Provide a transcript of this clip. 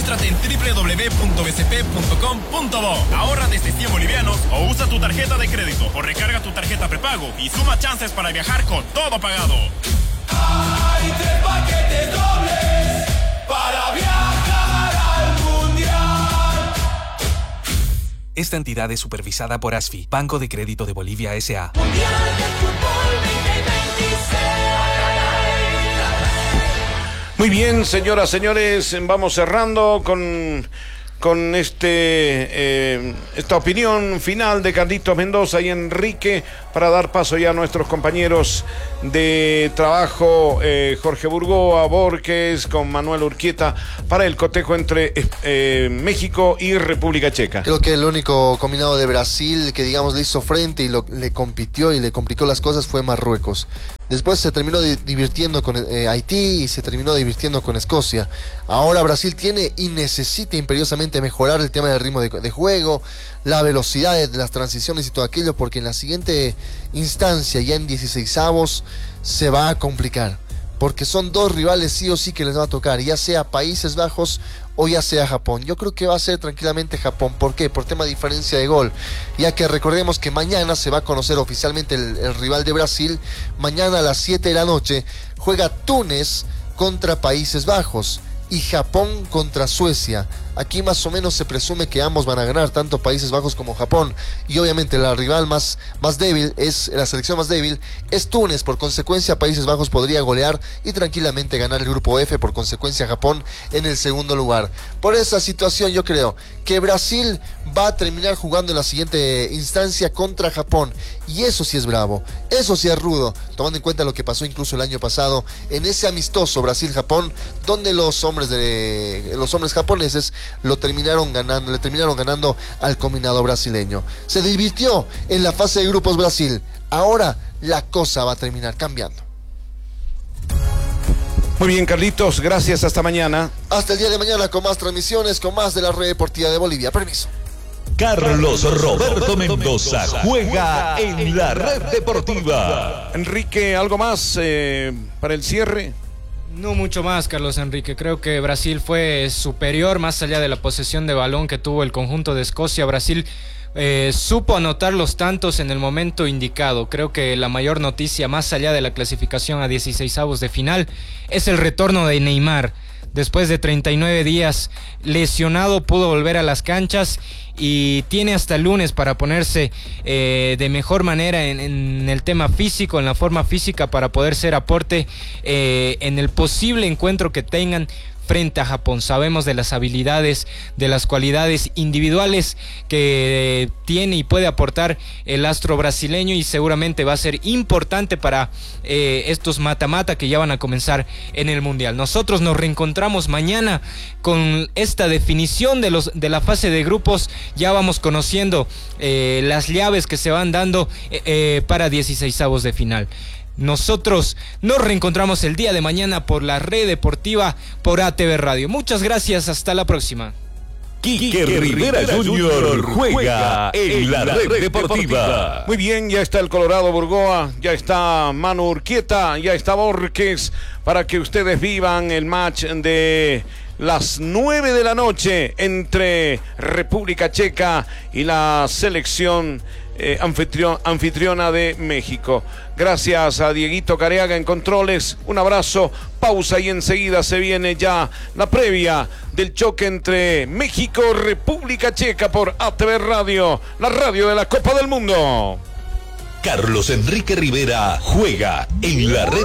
Regístrate en www.bcp.com.bo. Ahorra desde 100 bolivianos o usa tu tarjeta de crédito o recarga tu tarjeta prepago y suma chances para viajar con todo pagado. Hay 3 paquetes dobles para viajar al mundial. Esta entidad es supervisada por ASFI, Banco de Crédito de Bolivia S.A. Mundial de Fútbol 2026. Muy bien, señoras, señores, vamos cerrando con esta opinión final de Carlitos Mendoza y Enrique para dar paso ya a nuestros compañeros de trabajo, Jorge Burgoa, Borges, con Manuel Urquieta, para el cotejo entre México y República Checa. Creo que el único combinado de Brasil que, digamos, le hizo frente y le compitió y le complicó las cosas fue Marruecos. Después se terminó divirtiendo con Haití y se terminó divirtiendo con Escocia. Ahora Brasil tiene y necesita imperiosamente mejorar el tema del ritmo de juego, la velocidad de las transiciones y todo aquello, porque en la siguiente instancia, ya en 16avos, se va a complicar. Porque son dos rivales sí o sí que les va a tocar, ya sea Países Bajos o ya sea Japón. Yo creo que va a ser tranquilamente Japón. ¿Por qué? Por tema de diferencia de gol. Ya que recordemos que mañana se va a conocer oficialmente el rival de Brasil. Mañana a las 7 de la noche juega Túnez contra Países Bajos y Japón contra Suecia. Aquí más o menos se presume que ambos van a ganar, tanto Países Bajos como Japón. Y obviamente la rival más débil, la selección más débil es Túnez. Por consecuencia, Países Bajos podría golear y tranquilamente ganar el grupo F. Por consecuencia, Japón en el segundo lugar. Por esa situación yo creo que Brasil va a terminar jugando en la siguiente instancia contra Japón. Y eso sí es bravo, eso sí es rudo, tomando en cuenta lo que pasó incluso el año pasado en ese amistoso Brasil-Japón, donde los hombres japoneses le terminaron ganando al combinado brasileño. Se divirtió en la fase de grupos Brasil. Ahora la cosa va a terminar cambiando. Muy bien, Carlitos, gracias, hasta mañana. Hasta el día de mañana con más transmisiones, con más de la Red Deportiva de Bolivia. Permiso. Carlos Roberto Mendoza juega en la Red Deportiva. Enrique, ¿algo más para el cierre? No mucho más, Carlos Enrique. Creo que Brasil fue superior más allá de la posesión de balón que tuvo el conjunto de Escocia. Brasil supo anotar los tantos en el momento indicado. Creo que la mayor noticia, más allá de la clasificación a 16avos de final, es el retorno de Neymar. Después de 39 días lesionado, pudo volver a las canchas y tiene hasta el lunes para ponerse de mejor manera en el tema físico, en la forma física, para poder ser aporte en el posible encuentro que tengan frente a Japón. Sabemos de las habilidades, de las cualidades individuales que tiene y puede aportar el astro brasileño, y seguramente va a ser importante para estos mata-mata que ya van a comenzar en el Mundial. Nosotros nos reencontramos mañana con esta definición de la fase de grupos. Ya vamos conociendo las llaves que se van dando para 16avos de final. Nosotros nos reencontramos el día de mañana por la Red Deportiva, por ATV Radio. Muchas gracias, hasta la próxima. Quique Rivera Jr. juega en la Red Deportiva. Muy bien, ya está el Colorado Burgoa, ya está Manu Urquieta, ya está Borges, para que ustedes vivan el match de las 9 de la noche entre República Checa y la selección anfitriona de México. Gracias a Dieguito Careaga en controles. Un abrazo, pausa y enseguida se viene ya la previa del choque entre México y República Checa por ATV Radio, la radio de la Copa del Mundo. Carlos Enrique Rivera juega en la Red